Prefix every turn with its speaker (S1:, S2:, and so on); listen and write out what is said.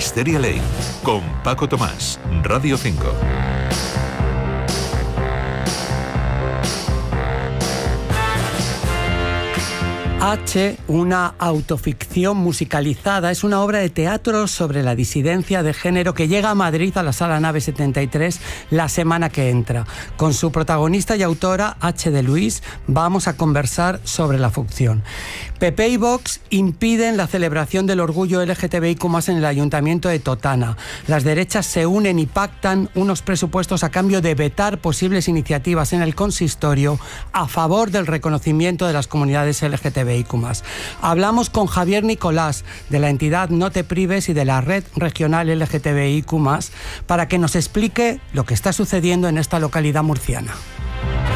S1: Wisteria Lane, con Paco Tomás, Radio 5.
S2: H, una autoficción musicalizada, es una obra de teatro sobre la disidencia de género que llega a Madrid a la Sala Nave 73 la semana que entra. Con su protagonista y autora, H. de Luis, vamos a conversar sobre la función. PP y Vox impiden la celebración del orgullo LGTBIQ+ en el Ayuntamiento de Totana. Las derechas se unen y pactan unos presupuestos a cambio de vetar posibles iniciativas en el consistorio a favor del reconocimiento de las comunidades LGTBIQ+. Hablamos con Javier Nicolás, de la entidad No Te Prives y de la Red Regional LGTBIQ+, para que nos explique lo que está sucediendo en esta localidad murciana.